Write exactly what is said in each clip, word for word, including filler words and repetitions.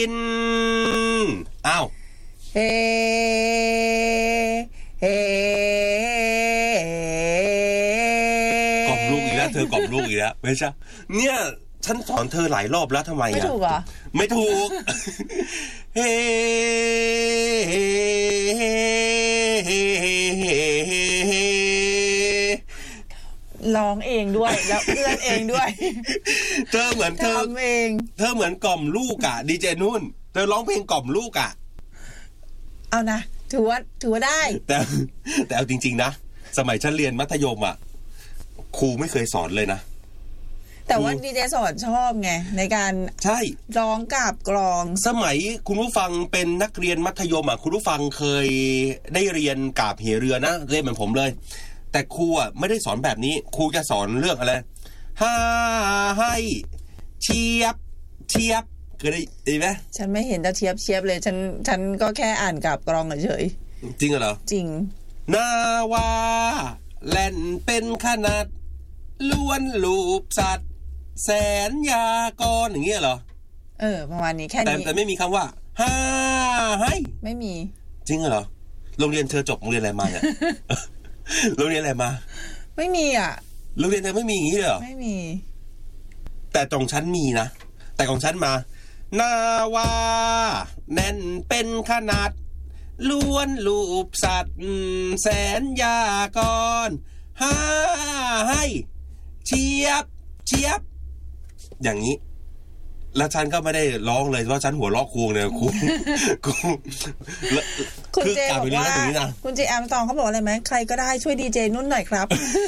อินอ้าวเฮ้เฮ้กล่อมลูกอีกแล้วเธอกล่อมลูกอีกแล้วไม่ใช่เนี่ยฉันสอนเธอหลายรอบแล้วทำไมอ่ะไม่ถูกเหรอไม่ถูกเฮ้ร้องเองด้วยแล้วเอื้อนเองด้วยเธอเหมือนเธอทำเองเธอเหมือนกล่อมลูกอ่ะดีเจนุ่นเธอร้องเพลงกล่อมลูกอ่ะเอานะถือว่าถือว่าได้แต่แต่เอาจริงๆนะสมัยฉันเรียนมัธยมอ่ะครูไม่เคยสอนเลยนะแต่ว่าดีเจสอนชอบไงในการใช่ร้องกาบกลองสมัยคุณผู้ฟังเป็นนักเรียนมัธยมอ่ะคุณผู้ฟังเคยได้เรียนกาบเหเรือนะเรียนเหมือนผมเลยแต่ครูอ่ะไม่ได้สอนแบบนี้ครูจะสอนเรื่องอะไรฮ่าให้เชียบเชียบเคยได้ยินไหมฉันไม่เห็นจะเชียบเชียบเลยฉันฉันก็แค่อ่านกาบกลองเฉยจริงเหรอจริงนาวาแล่นเป็นขนาดล้วนลูบสัตว์แสนยากรอย่างเงี้ยเหรอเออประมาณนี้แค่นี้แต่แต่ไม่มีคำว่าฮ่าให้ไม่มีจริงเหรอโรงเรียนเธอจบโรงเรียนอะไรมาเนี่ย โรงเรียนอะไรมาไม่มีอ่ะโรงเรียนเธอไม่มีอย่างนี้เหรอไม่มีแต่ตรงชั้นมีนะแต่ของชั้นมานาวาแน่นเป็นขนาดล้วนลูบสัตว์แสนยากรฮ่าให้เชียบเชียบอย่างนี้แล้วฉันก็ไม่ได้ร้องเลยเพราะฉันหัวเราะครูเนี่ยครูครูคุณเจบอกว่าคุณเจแอมซองเขาบอกอะไรไหมใครก็ได้ช่วยดีเจนุ่นหน่อยครับ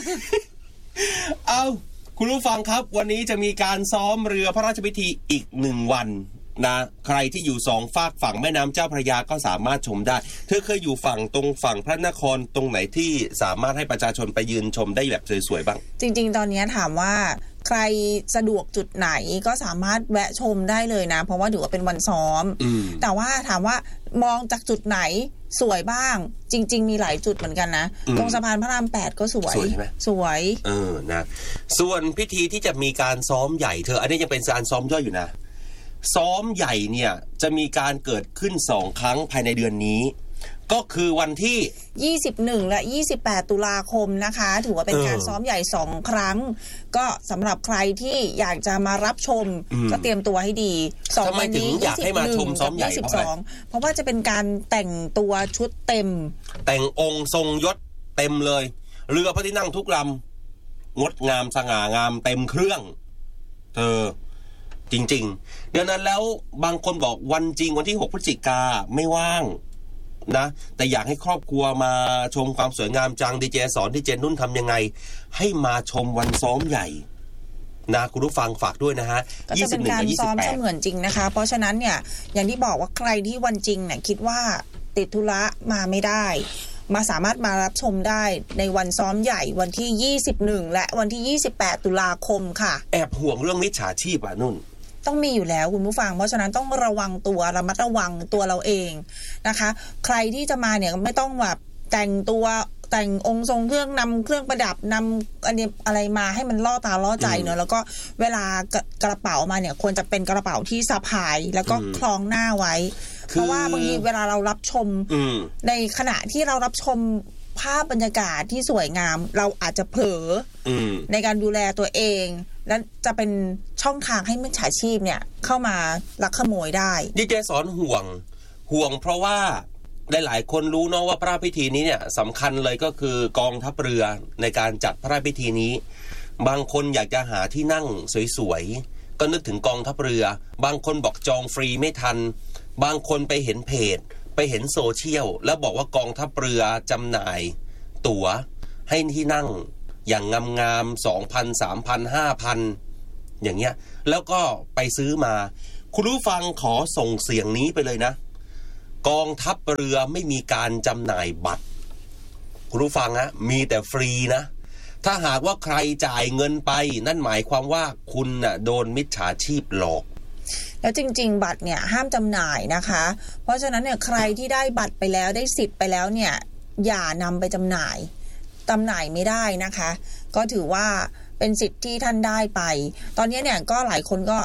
เอาคุณผู้ฟังครับวันนี้จะมีการซ้อมเรือพระราชพิธีอีกหนึ่งวันนะใครที่อยู่สองฝากฝั่งแม่น้ำเจ้าพระยาก็สามารถชมได้เธอเคยอยู่ฝั่งตรงฝั่งพระนครตรงไหนที่สามารถให้ประชาชนไปยืนชมได้แบบสวยๆบ้างจริงๆตอนนี้ถามว่าใครสะดวกจุดไหนก็สามารถแวะชมได้เลยนะเพราะว่าถือว่าเป็นวันซ้อมแต่ว่าถามว่ามองจากจุดไหนสวยบ้างจริงๆมีหลายจุดเหมือนกันนะตรงสะพานพระรามแปดก็สวยสวยใช่ไหมสวยเออนะส่วนพิธีที่จะมีการซ้อมใหญ่เธออันนี้ยังเป็นการซ้อมย่อยอยู่นะซ้อมใหญ่เนี่ยจะมีการเกิดขึ้นสองครั้งภายในเดือนนี้ก็คือวันที่ยี่สิบเอ็ดและยี่สิบแปดตุลาคมนะคะถือว่าเป็นการซ้อมใหญ่สองครั้งก็สำหรับใครที่อยากจะมารับชมก็เตรียมตัวให้ดีสองวันนี้อยากให้มาชมซ้อมใหญ่เพราะอะไรเพราะว่าจะเป็นการแต่งตัวชุดเต็มแต่งองค์ทรงยศเต็มเลยเรือพระที่นั่งทุกลำงดงามสง่างามเต็มเครื่องเธอจริงๆดังนั้นแล้วบางคนบอกวันจริงวันที่หกพฤศจิกาไม่ว่างนะแต่อยากให้ครอบครัวมาชมความสวยงามจังดีเจสอนดีเจนุ่นทำยังไงให้มาชมวันซ้อมใหญ่นะคุณผู้ฟังฝากด้วยนะฮะก็จะเป็นการซ้อมเสมือนจริงนะคะเพราะฉะนั้นเนี่ยอย่างที่บอกว่าใครที่วันจริงเนี่ยคิดว่าติดธุระมาไม่ได้มาสามารถมารับชมได้ในวันซ้อมใหญ่วันที่ยี่สิบเอ็ดและวันที่ยี่สิบแปดตุลาคมค่ะแอบห่วงเรื่องมิจฉาชีพอ่ะนุ่นต้องมีอยู่แล้วคุณผู้ฟังเพราะฉะนั้นต้องระวังตัวระมัดระวังตัวเราเองนะคะใครที่จะมาเนี่ยไม่ต้องแบบแต่งตัวแต่งองค์ทรงเครื่องนำเครื่องประดับนำอะไรอะไรมาให้มันล่อตาล่อใจเนอะแล้วก็เวลากระเป๋ามาเนี่ยควรจะเป็นกระเป๋าที่สะพายแล้วก็คล้องหน้าไว้เพราะว่าบางทีเวลาเรารับชมในขณะที่เรารับชมภาพบรรยากาศที่สวยงามเราอาจจะเผลอในการดูแลตัวเองและจะเป็นช่องทางให้มิจฉาชีพเนี่ยเข้ามาลักขโมยได้ดีเจสอนห่วงห่วงเพราะว่าหลายๆคนรู้เนาะว่าพระราชพิธีนี้เนี่ยสำคัญเลยก็คือกองทัพเรือในการจัดพระราชพิธีนี้บางคนอยากจะหาที่นั่งสวยๆก็นึกถึงกองทัพเรือบางคนบอกจองฟรีไม่ทันบางคนไปเห็นเพจไปเห็นโซเชียลแล้วบอกว่ากองทัพเรือจำหน่ายตั๋วให้ที่นั่งอย่างงามๆ สองพัน สามพัน ห้าพัน อย่างเงี้ยแล้วก็ไปซื้อมาคุณผู้ฟังขอส่งเสียงนี้ไปเลยนะกองทัพเรือไม่มีการจำหน่ายบัตรคุณผู้ฟังนะมีแต่ฟรีนะถ้าหากว่าใครจ่ายเงินไปนั่นหมายความว่าคุณน่ะโดนมิจฉาชีพหลอกแล้วจริงๆบัตรเนี่ยห้ามจำหน่ายนะคะเพราะฉะนั้นเนี่ยใครที่ได้บัตรไปแล้วได้สิทธิ์ไปแล้วเนี่ยอย่านำไปจำหน่ายจำหน่ายไม่ได้นะคะก็ถือว่าเป็นสิทธิ์ที่ท่านได้ไปตอนนี้เนี่ยก็หลายคนก็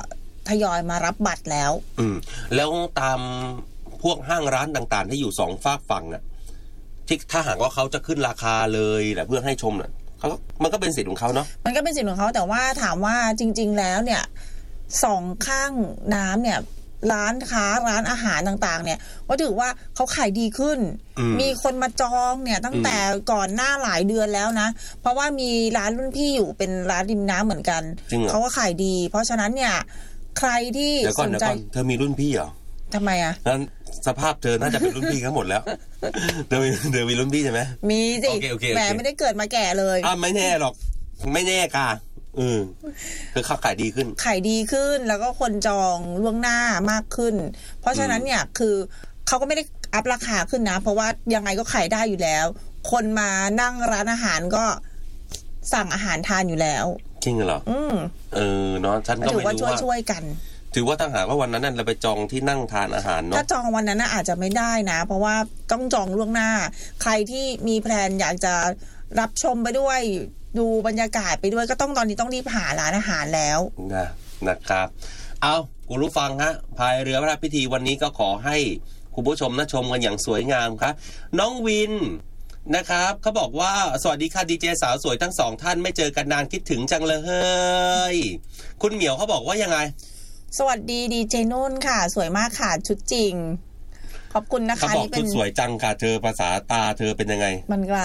ทยอยมารับบัตรแล้วอืมแล้วตามพวกห้างร้านต่างๆที่อยู่สองฝากฝั่งน่ะที่ถ้าหากว่าเขาจะขึ้นราคาเลยแหละเพื่อให้ชมน่ะเขามันก็เป็นสิทธิ์ของเขาเนาะมันก็เป็นสิทธิ์ของเขาแต่ว่าถามว่าจริงๆแล้วเนี่ยสองข้างน้ำเนี่ยร้านค้าร้านอาหารต่างๆเนี่ยก็ถือว่าเขาขายดีขึ้นมีคนมาจองเนี่ยตั้งแต่ก่อนหน้าหลายเดือนแล้วนะเพราะว่ามีร้านรุ่นพี่อยู่เป็นร้านริมน้ำเหมือนกันเขาก็ขายดีเพราะฉะนั้นเนี่ยใครที่สนใจเธอมีรุ่นพี่เหรอทำไมอ่ะนั้นสภาพเธอน่าจะเป็นรุ่นพี่ทั้งหมดแล้วเธอมีเธอมีรุ่นพี่ใช่ไหมมีสิแหมไม่ได้เกิดมาแก่เลยอ่ะไม่แน่หรอกไม่แน่กะอืมคือเขาขายดีขึ้นขายดีขึ้นแล้วก็คนจองล่วงหน้ามากขึ้นเพราะฉะนั้นเนี่ยคือเขาก็ไม่ได้อัพราคาขึ้นนะเพราะว่ายังไงก็ขายได้อยู่แล้วคนมานั่งร้านอาหารก็สั่งอาหารทานอยู่แล้วจริงเหรออืมเออเนาะฉันก็ไม่รู้ว่าถือว่าช่วยๆกันถือว่าถ้าหากว่าวันนั้นเราไปจองที่นั่งทานอาหารเนาะถ้าจองวันนั้นอาจจะไม่ได้นะเพราะว่าต้องจองล่วงหน้าใครที่มีแพลนอยากจะรับชมไปด้วยดูบรรยากาศไปด้วยก็ต้องตอนนี้ต้องรีบหาร้านอาหารแล้วนะนะครับเอาคุณผู้ฟังฮะพายเรือพระราชพิธีวันนี้ก็ขอให้คุณผู้ชมนะชมกันอย่างสวยงามครับน้องวินนะครับเขาบอกว่าสวัสดีค่ะดีเจสาวสวยทั้งสองท่านไม่เจอกันนานคิดถึงจังเลยคุณเหมียวเขาบอกว่ายังไงสวัสดีดีเจนุ่นค่ะสวยมากค่ะชุดจริงขอบคุณนะคะเขาบอกชุดสวยจังค่ะเธอภาษาตาเธอเป็นยังไงมันไกล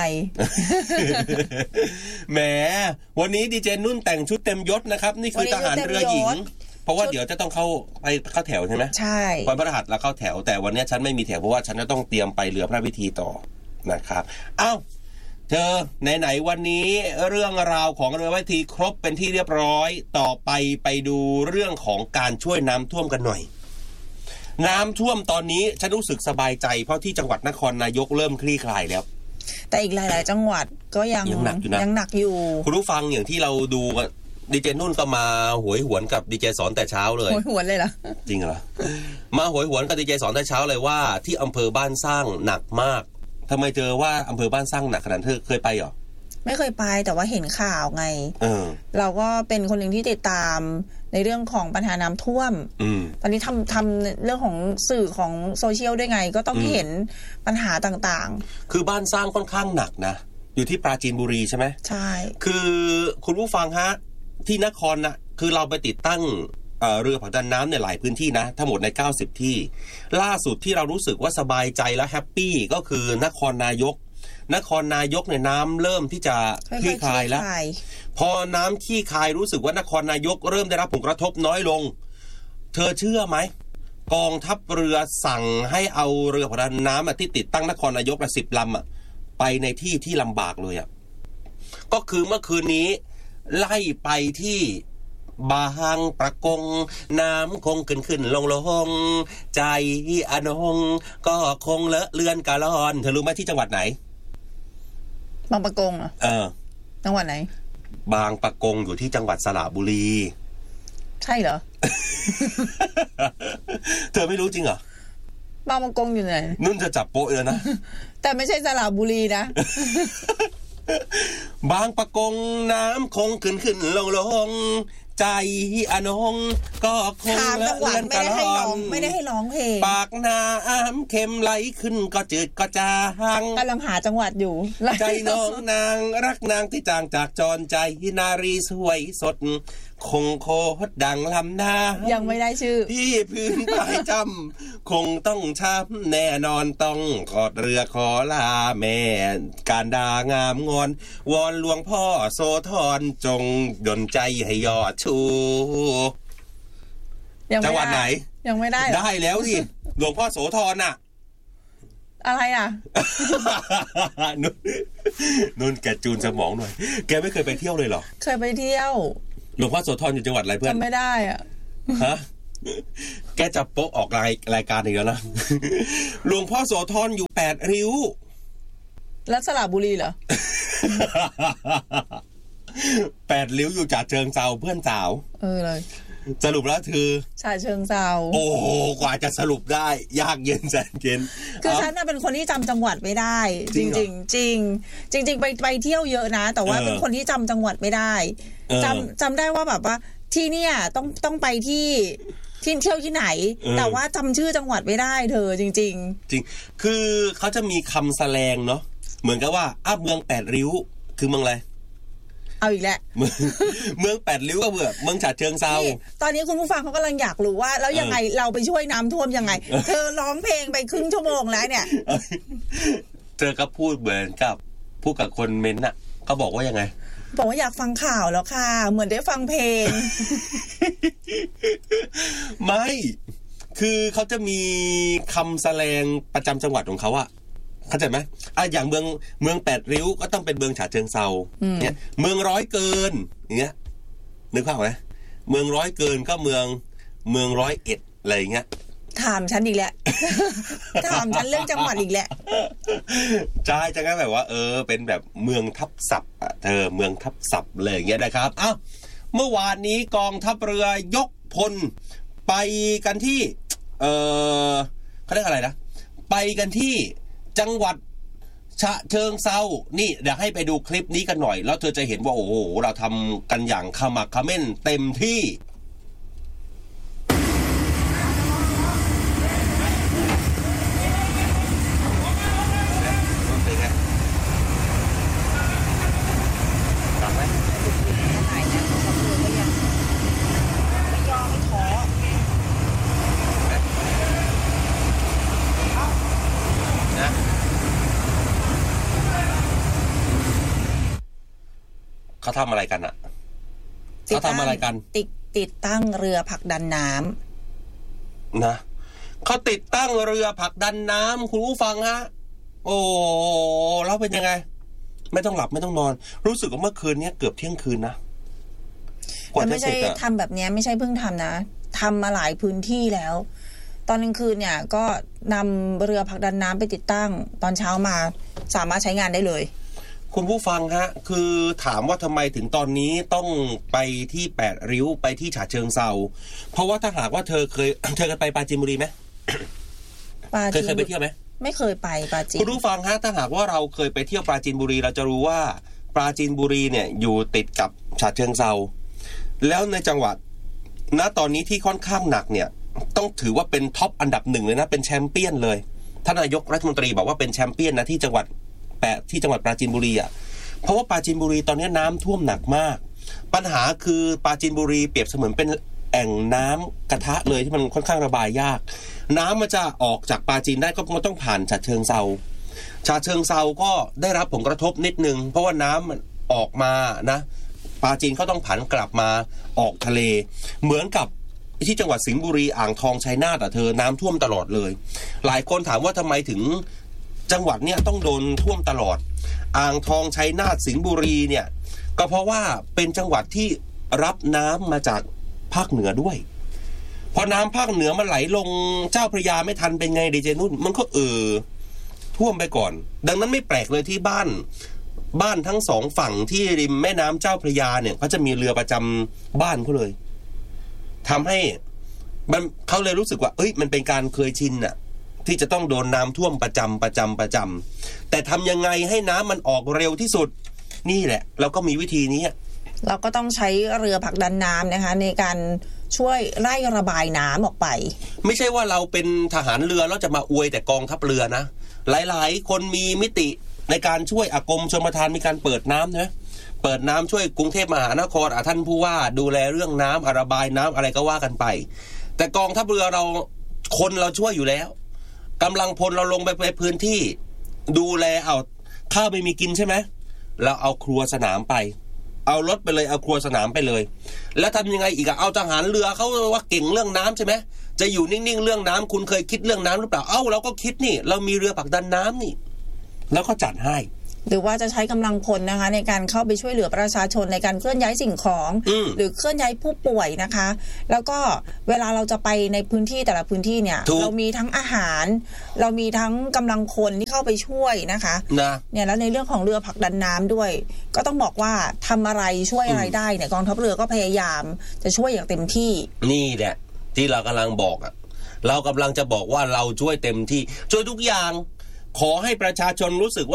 แหมวันนี้ดีเจนุ่นแต่งชุดเต็มยศนะครับนี่คือทหารเรือหญิงเพราะว่าเดี๋ยวจะต้องเข้าไปเข้าแถวใช่ไหมใช่วันพฤหัสเราเข้าแถวแต่วันนี้ฉันไม่มีแถวเพราะว่าฉันจะต้องเตรียมไปเรือพระพิธีต่อนะครับเอ้าเธอไหนๆวันนี้เรื่องราวของเรือพระพิธีครบเป็นที่เรียบร้อยต่อไปไปดูเรื่องของการช่วยน้ำท่วมกันหน่อยน้ำท่วมตอนนี้ฉันรู้สึกสบายใจเพราะที่จังหวัดนครนายกเริ่มคลี่คลายแล้วแต่อีกหลายๆจังหวัดก็ยังยังหนักอยู่นะยังหนักอยู่คุณผู้ฟังอย่างที่เราดูดีเจนุ่นก็มาหวยหวนกับดีเจสอนแต่เช้าเลยหวยหวนเลยเหรอจริงเหรอมาหวยหวนกับดีเจสอนแต่เช้าเลยว่าที่อำเภอบ้านสร้างหนักมากทำไมเจอว่าอำเภอบ้านสร้างหนักขนาดเธอเคยไปเหรอไม่เคยไปแต่ว่าเห็นข่าวไงเออเราก็เป็นคนหนึ่งที่ติดตามในเรื่องของปัญหาน้ำท่วมตอนนี้ทำทำเรื่องของสื่อของโซเชียลด้วยไงก็ต้องเห็นปัญหาต่างๆคือบ้านสร้างค่อนข้างหนักนะอยู่ที่ปราจีนบุรีใช่ไหมใช่คือคุณผู้ฟังฮะที่นครนะคือเราไปติดตั้งเอ่อเรือผลักดันน้ำในหลายพื้นที่นะทั้งหมดในเก้าสิบที่ล่าสุดที่เรารู้สึกว่าสบายใจและแฮปปี้ก็คือนครนายกนครนายกเนี่ยน้ำเริ่มที่จะคลี่คลายแล้วพอน้ำคลี่คลายรู้สึกว่านครนายกเริ่มได้รับผลกระทบน้อยลงเธอเชื่อไหมกองทัพเรือสั่งให้เอาเรือผลักดันน้ำที่ติดตั้งนครนายกละสิบลำอ่ะไปในที่ที่ลำบากเลยอ่ะก็คือเมื่อคืนนี้ไล่ไปที่บางประกงน้ำคงขึ้นขึ้นลงลงใจอนงก็คงเลอะเลือนกะลอนเธอรู้ไหมที่จังหวัดไหนบางประกงเหรอเออจังหวัดไหนบางประกงอยู่ที่จังหวัดสระบุรีใช่เหรอเธอไม่รู้จริงเหรอบางประกงอยู่ไหนนุ่นจะจับโป๊ะเลยนะแต่ไม่ใช่สระบุรีนะบางประกงน้ำคงขึ้นขึ้นลงลงใจอนงก็คงเลอะเลือนกะลอนไม่ได้ให้ร้องเพลงปากน้ำเค็มไหลขึ้นก็จืดก็จางกำลังหาจังหวัดอยู่ใจน้องนางรักนางที่จางจากจรใจนารีสวยสดคงโคตรดังลำนายังไม่ได้ชื่อที่พื้นปลายจำคงต้องช้ำแน่นอนต้องกอดเรือขอลาแม่การดางามงอนวอนหลวงพ่อโสธรจงดลใจให้ยอดชูจังหวัดไหนยังไม่ได้ได้แล้วดิหลวงพ่อโสธรน่ะอะไรอ่ะนุ่นนุ่นแกจูนสมองหน่อยแกไม่เคยไปเที่ยวเลยเหรอเคยไปเที่ยวหลวงพ่อโสธรอยู่จังหวัดอะไรเพื่อนจำไม่ได้อ่ะฮะแกจะโป๊ะออกรายรายการอีกแล้วนะหลวงพ่อโสธรอยู่แปดริ้วแล้วสระบุรีเหรอแปดริ้วอยู่จากเชิงเซาเพื่อนสาวเออเลยสรุปแล้วคือชาเชิงเซาโอ้กว่าจะสรุปได้ยากเย็นแสนเย็นคือฉันน่ะเป็นคนที่จำจังหวัดไม่ได้จริงจริงจริงจริงจริงไปไปเที่ยวเยอะนะแต่ว่าเป็นคนที่จำจังหวัดไม่ได้จำจำได้ว่าแบบว่าที่เนี่ยต้องต้องไปที่ที่เที่ยวที่ไหนแต่ว่าจำชื่อจังหวัดไม่ได้เธอจริงๆจริงคือเขาจะมีคำแสลงเนาะเหมือนกับว่าอ้าเมืองแปดริ้วคือเมืองอะไรเอาอีกแล้วเมืองเมืองแปดริ้วก็เบื่อเมืองฉะเชิงเทราตอนนี้คุณผู้ฟังเขากำลังอยากรู้ว่าแล้วยังไงเราไปช่วยน้ำท่วมยังไงเธอร้องเพลงไปครึ่งชั่วโมงแล้วเนี่ยเธอก็พูดเหมือนกับพูดกับคนเม้นต์น่ะเขาบอกว่ายังไงบอกว่าอยากฟังข่าวแล้วค่ะเหมือนได้ฟังเพลงไม่คือเขาจะมีคำแสลงประจำจังหวัดของเขาอะเข้าใจไหมอ่ะอย่างเมืองเมืองแปดริ้วก็ต้องเป็นเมืองฉะเชิงเทราเนี่ยเมืองร้อยเกินอย่างเงี้ยนึกภาพไหมเมืองร้อยเกินก็เมืองเมืองร้อยเอ็ดอะไรอย่างเงี้ยถามฉันอีกแล้ว ถามฉันเรื่องจังหวัดอีกแล้วใช่จังงั้นแบบว่าเออเป็นแบบเมืองทับศัพท์อ่ะเธอเมืองทับศัพท์เลยอย่างเงี้ยนะครับอ้าวเมื่อวานนี้กองทัพเรือยกพลไปกันที่เออเขาเรียกอะไรนะไปกันที่จังหวัดฉะเชิงเทรานี่เดี๋ยวให้ไปดูคลิปนี้กันหน่อยแล้วเธอจะเห็นว่าโอ้โหเราทำกันอย่างขมักเขม้นเต็มที่เขาทำอะไรกันอ่ะเขาทำอะไรกันติดติดตั้งเรือผลักดันน้ำนะเขาติดตั้งเรือผลักดันน้ำคุณผู้ฟังฮะโอ้แล้วเป็นยังไงไม่ต้องหลับไม่ต้องนอนรู้สึกว่าเมื่อคืนนี้เกือบเที่ยงคืนนะแต่ไม่ใช่ทำแบบนี้ไม่ใช่เพิ่งทำนะทำมาหลายพื้นที่แล้วตอนกลางคืนเนี่ยก็นำเรือผลักดันน้ำไปติดตั้งตอนเช้ามาสามารถใช้งานได้เลยคุณผู้ฟังฮะคือถามว่าทำไมถึงตอนนี้ต้องไปที่แปดริ้วไปที่ฉะเชิงเทราเพราะว่าถ้าหากว่าเธอเคยเธอเคยไปปราจีนบุรีไหมเคยเคยไปเที่ยวไหมไม่เคยไปปราจีนคุณผู้ฟังฮะถ้าหากว่าเราเคยไปเที่ยวปราจีนบุรีเราจะรู้ว่าปราจีนบุรีเนี่ยอยู่ติดกับฉะเชิงเทราแล้วในจังหวัดณตอนนี้ที่ค่อนข้างหนักเนี่ยต้องถือว่าเป็นท็อปอันดับหนึ่งเลยนะเป็นแชมเปี้ยนเลยท่านนายกรัฐมนตรีบอกว่าเป็นแชมเปี้ยนนะที่จังหวัดที่จังหวัดปราจีนบุรีอ่ะเพราะว่าปราจีนบุรีตอนนี้น้ำท่วมหนักมากปัญหาคือปราจีนบุรีเปรียบเสมือนเป็นแอ่งน้ำกระทะเลยที่มันค่อนข้างระบายยากน้ำมันจะออกจากปราจีนได้ก็ต้องผ่านฉะเชิงเทราฉะเชิงเทราก็ได้รับผลกระทบนิดนึงเพราะว่าน้ำมันออกมานะปราจีนก็ต้องผันกลับมาออกทะเลเหมือนกับที่จังหวัดสิงห์บุรีอ่างทองชัยนาทอ่ะเธอน้ำท่วมตลอดเลยหลายคนถามว่าทำไมถึงจังหวัดเนี้ยต้องโดนท่วมตลอดอ่างทองชัยนาทสิงห์บุรีเนี่ยก็เพราะว่าเป็นจังหวัดที่รับน้ำมาจากภาคเหนือด้วยพอน้ำภาคเหนือมันไหลลงเจ้าพระยาไม่ทันเป็นไงดีเจนุ่นมันก็เออท่วมไปก่อนดังนั้นไม่แปลกเลยที่บ้านบ้านทั้งสองฝั่งที่ริมแม่น้ำเจ้าพระยาเนี่ยเขาจะมีเรือประจำบ้านเขาเลยทำให้มันเขาเลยรู้สึกว่าเอ้ยมันเป็นการเคยชินน่ะที่จะต้องโดนน้ำท่วมประจำประจำประจำแต่ทำยังไงให้น้ำมันออกเร็วที่สุดนี่แหละเราก็มีวิธีนี้เราก็ต้องใช้เรือผลักดันน้ำนะคะในการช่วยไล่ระบายน้ำออกไปไม่ใช่ว่าเราเป็นทหารเรือแล้วจะมาอวยแต่กองทัพเรือนะหลายๆคนมีมิติในการช่วยอากรมชลประทานมีการเปิดน้ำนะเปิดน้ำช่วยกรุงเทพมหานครท่านผู้ว่าดูแลเรื่องน้ำระบายน้ำอะไรก็ว่ากันไปแต่กองทัพเรือเราคนเราช่วยอยู่แล้วกำลังพลเราลงไปในพื้นที่ดูแลเอาข้าวไม่มีกินใช่ไหมเราเอาครัวสนามไปเอารถไปเลยเอาครัวสนามไปเลยแล้วทำยังไงอีกอะเอาทหารเรือเขาว่าเก่งเรื่องน้ำใช่ไหมจะอยู่นิ่งๆเรื่องน้ำคุณเคยคิดเรื่องน้ำหรือเปล่าเอ้าเราก็คิดนี่เรามีเรือผลักดันน้ำนี่แล้วก็จัดให้หรือว่าจะใช้กำลังพลนะคะในการเข้าไปช่วยเหลือประชาชนในการเคลื่อนย้ายสิ่งของหรือเคลื่อนย้ายผู้ป่วยนะคะแล้วก็เวลาเราจะไปในพื้นที่แต่ละพื้นที่เนี่ยเรามีทั้งอาหารเรามีทั้งกำลังพลที่เข้าไปช่วยนะคะนะเนี่ยแล้วในเรื่องของเรือผลักดันน้ำด้วยก็ต้องบอกว่าทำอะไรช่วยอะไรได้เนี่ยกองทัพเรือก็พยายามจะช่วยอย่างเต็มที่นี่แหละที่เรากำลังบอกอ่ะเรากำลังจะบอกว่าเราช่วยเต็มที่ช่วยทุกอย่างขอให้ประชาชนรู้สึกว่า